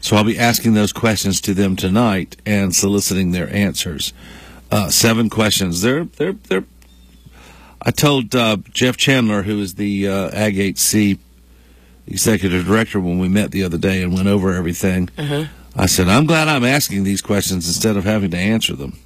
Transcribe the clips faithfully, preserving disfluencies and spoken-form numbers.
So I'll be asking those questions to them tonight and soliciting their answers. Uh, seven questions. They're they're they're. I told uh, Jeff Chandler, who is the uh, Ag H C executive director, when we met the other day and went over everything. Uh-huh. I said, I'm glad I'm asking these questions instead of having to answer them.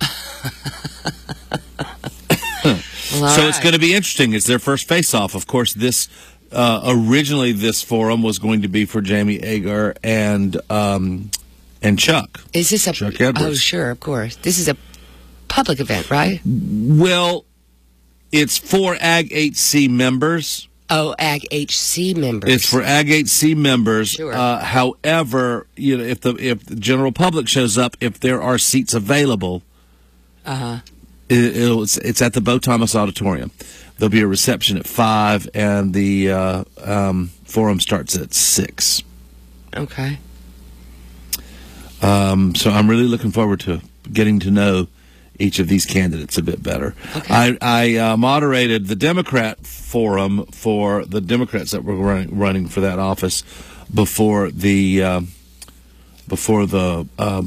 Well, so right. it's going to be interesting. It's their first face-off. Of course, this uh, originally this forum was going to be for Jamie Agar and um, and Chuck. Is this a Chuck Edwards. Oh, sure, of course. This is a public event, right? Well, it's for Ag H C members. Oh, Ag H C members. It's for Ag H C members. Sure. Uh, however, you know, if the if the general public shows up, if there are seats available, uh huh. It, it'll, it's, it's at the Bo Thomas Auditorium. There'll be a reception at five, and the uh, um, forum starts at six. Okay. Um, so I'm really looking forward to getting to know each of these candidates a bit better. Okay. I, I uh, moderated the Democrat forum for the Democrats that were running, running for that office before the uh, before the uh,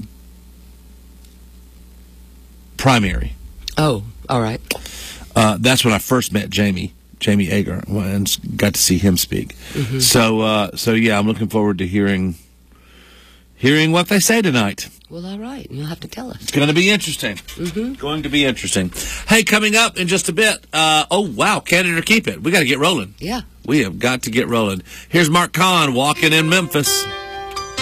primary. Oh, all right. Uh, that's when I first met Jamie, Jamie Agar, and got to see him speak. Mm-hmm. So, uh, so yeah, I'm looking forward to hearing hearing what they say tonight. Well, all right. You'll have to tell us. It's going to be interesting. Mm-hmm. Going to be interesting. Hey, coming up in just a bit. Uh, oh, wow, Candidate or Keep It. We got to get rolling. Yeah. We have got to get rolling. Here's Mark Kahn walking in Memphis.